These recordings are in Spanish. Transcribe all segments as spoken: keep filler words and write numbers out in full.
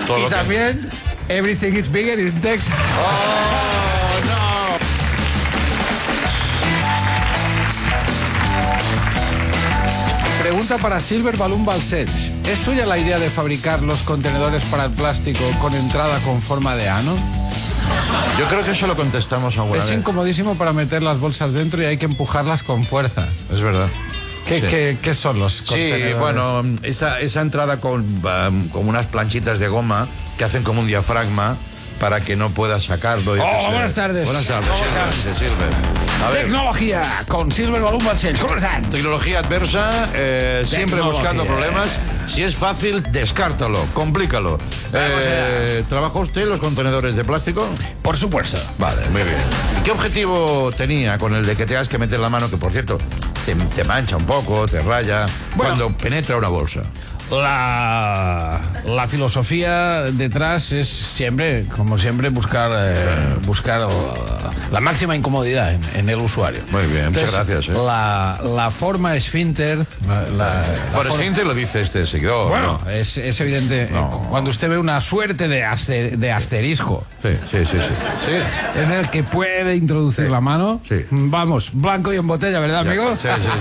Todo y lo que... también Everything is Bigger in Texas. ¡Oh, no! Pregunta para Silver Balloon Balsech. ¿Es suya la idea de fabricar los contenedores para el plástico con entrada con forma de ano? Yo creo que eso lo contestamos alguna Es vez. incomodísimo para meter las bolsas dentro y hay que empujarlas con fuerza. Es verdad. ¿Qué, Sí. qué, qué son los contenedores? Sí, bueno, esa, esa entrada con, um, con unas planchitas de goma que hacen como un diafragma para que no puedas sacarlo. Y Oh, que se- buenas tardes. Buenas tardes, ¿Cómo Silver, están? sí, Silver. A ver, Tecnología con Silver Balloon Balsech. ¿Cómo están? tecnología adversa, eh, siempre Tecnología. buscando problemas. Si es fácil, descártalo, complícalo. Eh, ¿Trabaja usted los contenedores de plástico? Por supuesto. Vale, muy bien. ¿Y qué objetivo tenía con el de que tengas que meter la mano, que por cierto, te, te mancha un poco, te raya, Bueno. cuando penetra una bolsa? La, la filosofía detrás es siempre, como siempre, buscar eh, buscar la, la máxima incomodidad en, en el usuario. Muy bien, muchas gracias, ¿eh? La, la forma esfínter... La, la, la Por forma- esfínter lo dice este seguidor. Bueno, ¿no? es, es evidente. No. eh, Cuando usted ve una suerte de, aster- de asterisco Sí, sí, sí, sí. Sí. en el que puede introducir Sí. la mano, Sí. vamos, blanco y en botella, ¿verdad, Ya, amigo? sí, sí,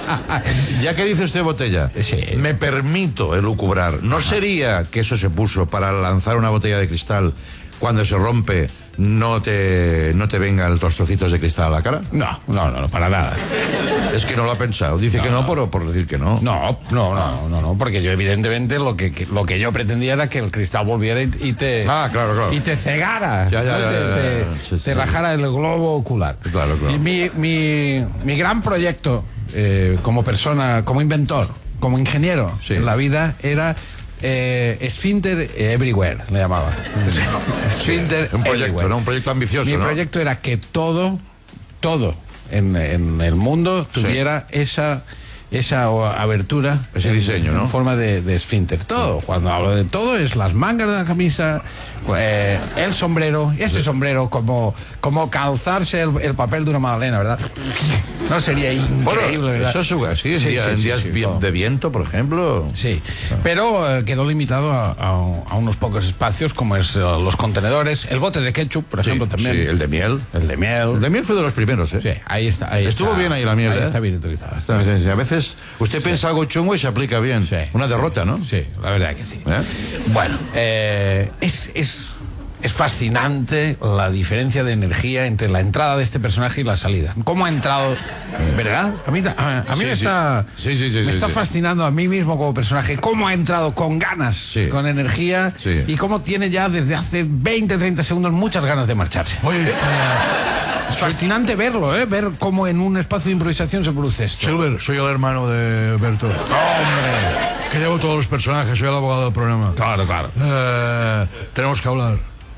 sí. Ya que dice usted botella, Sí. me permito elucubrar. ¿No sería que eso se puso para lanzar una botella de cristal cuando se rompe, no te, no te vengan los trocitos de cristal a la cara? No, no, no, no, para nada. Es que no lo ha pensado. Dice que no por, por decir que no. No, no, no, no, no, porque yo evidentemente lo que, que- lo que yo pretendía era que el cristal volviera y, y te Ah, claro, claro. y te cegara, Ya, ya, ¿no? ya, te, ya, ya, te- ya. Sí, sí, te sí. rajara el globo ocular. Claro, claro. Y mi, mi, mi gran proyecto eh, como persona, como inventor, como ingeniero Sí. en la vida era eh, Esfínter Everywhere, le llamaba. Esfínter Un proyecto, Everywhere. ¿no? Un proyecto ambicioso, Mi ¿no? proyecto era que todo, todo en, en el mundo tuviera esa esa o- abertura, Ese en- diseño, en ¿no? forma de, de esfínter. Todo, cuando hablo de todo, es las mangas de la camisa, eh, el sombrero, y este sombrero como, como calzarse el, el papel de una magdalena, ¿verdad? No sería increíble, Bueno, ¿verdad? eso es así, en, Sí, día- sí, en sí, días sí, vi- todo. de viento, por ejemplo. Sí, pero eh, quedó limitado a, a- a unos pocos espacios, como es eh, los contenedores, el bote de ketchup, por Sí, ejemplo, también. sí, el de miel. El de miel. El de miel fue de los primeros, ¿eh? Sí, ahí está. Ahí Estuvo está. bien ahí la miel, ¿eh? Está bien utilizado. Está bien, sí, a veces usted piensa algo chungo y se aplica bien. Sí. Una derrota, ¿no? Sí, la verdad que sí. ¿Eh? Bueno, eh, es, es, es fascinante la diferencia de energía entre la entrada de este personaje y la salida. ¿Cómo ha entrado? ¿Verdad? A mí, a, a mí Sí, me sí. está, Sí, sí, sí, me sí, está sí. fascinando a mí mismo como personaje. ¿Cómo ha entrado con ganas, Sí. con energía? Sí. Y cómo tiene ya desde hace veinte, treinta segundos muchas ganas de marcharse. Oye, eh, Es fascinante verlo, ¿eh? Ver cómo en un espacio de improvisación se produce esto. Silver, soy el hermano de Berto. ¡Hombre! Que llevo todos los personajes, soy el abogado del programa. Claro, claro. Eh, tenemos que hablar.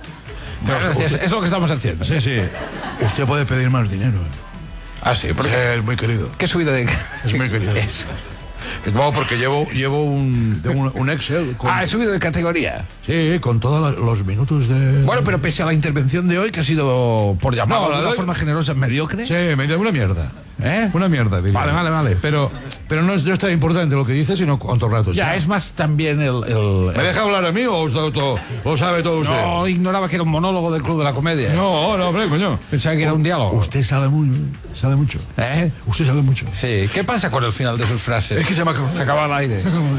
Es, es lo que estamos haciendo. Sí, sí. Usted puede pedir más dinero. Ah, sí, porque... Eh, es muy querido. ¿Qué subida de...? Es muy querido. Es- No, porque llevo, llevo un, tengo un, un Excel con, Ah, he subido de categoría. sí, con todos la- los minutos de... Bueno, pero pese a la intervención de hoy, que ha sido, por llamarlo No, la de una de- forma generosa, mediocre. Sí, me da una mierda. ¿Eh? Una mierda, diría. Vale, vale, vale. Pero, pero no es, no es tan importante lo que dice, sino cuántos ratos. Ya, es más también el... el- ¿Me deja hablar a mí o usted todo, lo sabe todo usted? No, ignoraba que era un monólogo del Club de la Comedia. no, no, hombre, coño. Pensaba que era un diálogo. Usted sabe mucho, sabe mucho. ¿Eh? Usted sabe mucho. Sí. ¿Qué pasa con el final de sus frases? Es que se me acabó. Se acaba el aire.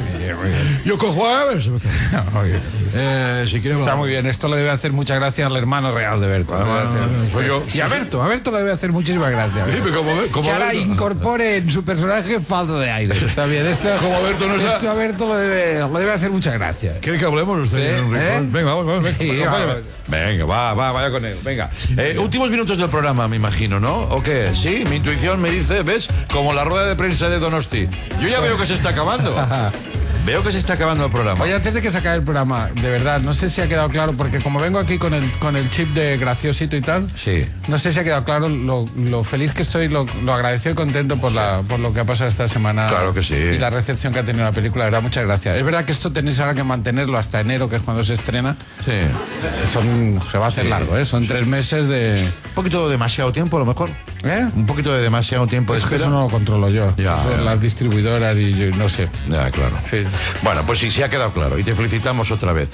Yo cojo a ver. se me acabó. Eh, si quiere Está hablar. muy bien. Esto le debe hacer mucha gracia al hermano real de Berto. Le debe no, hacer- no, no, soy yo. Y a Berto, a Berto le debe hacer muchísimas gracias. Sí, pero como, como Que ahora Berto- incorpore en su personaje falta de aire. Está bien. Esto, Como Berto no está- esto a Berto le debe, le debe hacer mucha gracia. ¿Quiere que hablemos usted ¿Eh? en un rincón? ¿Eh? Venga, vamos, vamos, venga. Sí, acompáñame. vamos. Venga, va, va, vaya con él. Venga. Eh, últimos minutos del programa, me imagino, ¿no? ¿O qué? Sí, mi intuición me dice, ¿ves? Como la rueda de prensa de Donosti. Yo ya veo que se está acabando. Veo que se está acabando el programa. Oye, antes de que se acabe el programa, de verdad, no sé si ha quedado claro, porque como vengo aquí con el, con el chip de graciosito y tal, Sí. no sé si ha quedado claro lo, lo feliz que estoy, lo, lo agradecido y contento por, la, por lo que ha pasado esta semana. Claro que sí. Y la recepción que ha tenido la película, de verdad, muchas gracias. Es verdad que esto tenéis ahora que mantenerlo hasta enero, que es cuando se estrena. Sí. Son, se va a hacer Sí. largo, ¿eh? Son tres meses de... Un poquito demasiado tiempo, a lo mejor. ¿Eh? Un poquito de demasiado tiempo de Es que espera. eso no lo controlo yo. Ya, Son ya. las distribuidoras y yo no sé. Ya, claro. Sí. Bueno, pues sí, sí ha quedado claro. Y te felicitamos otra vez.